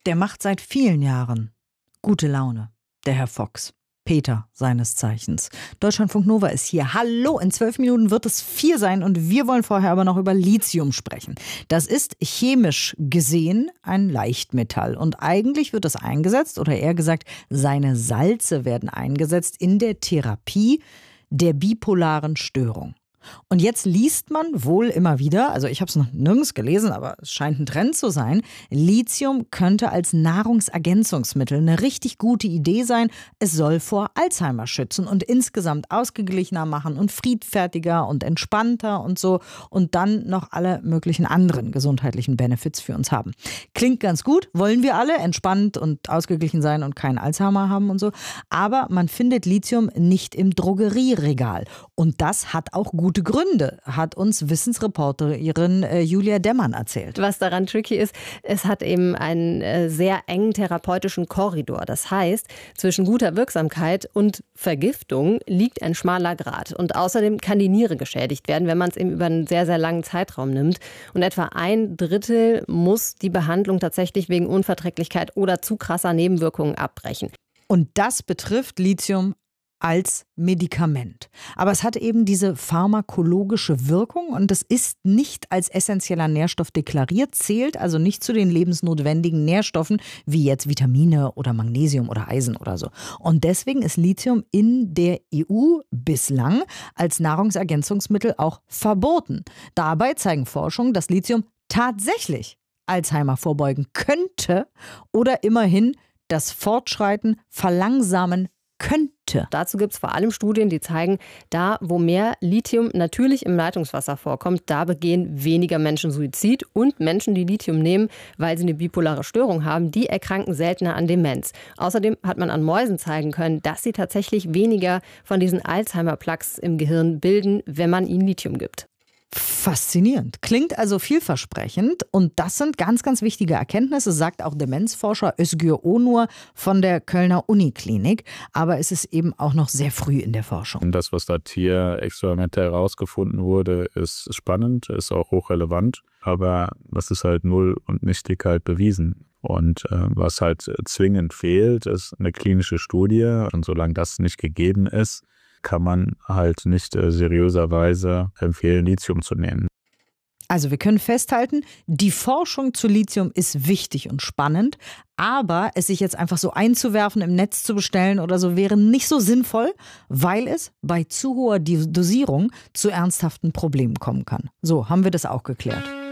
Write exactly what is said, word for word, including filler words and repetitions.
Der macht seit vielen Jahren gute Laune, der Herr Fox. Peter seines Zeichens. Deutschlandfunk Nova ist hier. Hallo, in zwölf Minuten wird es vier sein und wir wollen vorher aber noch über Lithium sprechen. Das ist chemisch gesehen ein Leichtmetall und eigentlich wird es eingesetzt, oder eher gesagt, seine Salze werden eingesetzt in der Therapie der bipolaren Störung. Und jetzt liest man wohl immer wieder, also ich habe es noch nirgends gelesen, aber es scheint ein Trend zu sein, Lithium könnte als Nahrungsergänzungsmittel eine richtig gute Idee sein. Es soll vor Alzheimer schützen und insgesamt ausgeglichener machen und friedfertiger und entspannter und so und dann noch alle möglichen anderen gesundheitlichen Benefits für uns haben. Klingt ganz gut, wollen wir alle entspannt und ausgeglichen sein und keinen Alzheimer haben und so, aber man findet Lithium nicht im Drogerieregal und das hat auch gut gute Gründe, hat uns Wissensreporterin äh, Julia Demmern erzählt. Was daran tricky ist, es hat eben einen äh, sehr engen therapeutischen Korridor. Das heißt, zwischen guter Wirksamkeit und Vergiftung liegt ein schmaler Grat. Und außerdem kann die Niere geschädigt werden, wenn man es eben über einen sehr, sehr langen Zeitraum nimmt. Und etwa ein Drittel muss die Behandlung tatsächlich wegen Unverträglichkeit oder zu krasser Nebenwirkungen abbrechen. Und das betrifft Lithium als Medikament. Aber es hat eben diese pharmakologische Wirkung und es ist nicht als essentieller Nährstoff deklariert, zählt also nicht zu den lebensnotwendigen Nährstoffen wie jetzt Vitamine oder Magnesium oder Eisen oder so. Und deswegen ist Lithium in der E U bislang als Nahrungsergänzungsmittel auch verboten. Dabei zeigen Forschungen, dass Lithium tatsächlich Alzheimer vorbeugen könnte oder immerhin das Fortschreiten verlangsamen könnte. Dazu gibt es vor allem Studien, die zeigen, da wo mehr Lithium natürlich im Leitungswasser vorkommt, da begehen weniger Menschen Suizid und Menschen, die Lithium nehmen, weil sie eine bipolare Störung haben, die erkranken seltener an Demenz. Außerdem hat man an Mäusen zeigen können, dass sie tatsächlich weniger von diesen Alzheimer-Plaques im Gehirn bilden, wenn man ihnen Lithium gibt. Faszinierend. Klingt also vielversprechend und das sind ganz, ganz wichtige Erkenntnisse, sagt auch Demenzforscher Özgür Onur von der Kölner Uniklinik. Aber es ist eben auch noch sehr früh in der Forschung. Das, was da Tierexperimente herausgefunden wurde, ist spannend, ist auch hochrelevant, aber das ist halt null und nichtig halt bewiesen. Und äh, was halt zwingend fehlt, ist eine klinische Studie und solange das nicht gegeben ist, kann man halt nicht äh, seriöserweise empfehlen, Lithium zu nehmen. Also wir können festhalten, die Forschung zu Lithium ist wichtig und spannend, aber es sich jetzt einfach so einzuwerfen, im Netz zu bestellen oder so, wäre nicht so sinnvoll, weil es bei zu hoher Dosierung zu ernsthaften Problemen kommen kann. So, haben wir das auch geklärt.